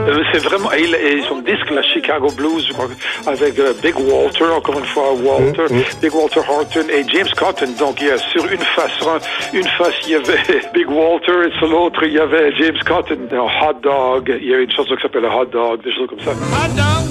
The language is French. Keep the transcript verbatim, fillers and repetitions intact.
Euh, c'est vraiment... Et, et son disque, la Chicago Blues, je crois, avec euh, Big Walter, encore une fois, Walter, mmh, mmh. Big Walter Horton et James Cotton. Donc, il y a sur une face, une face, il y avait Big Walter, et sur l'autre, il y avait James Cotton. Un hot dog, il y avait une chanson qui s'appelle Hot Dog, des choses comme ça. Hot dog!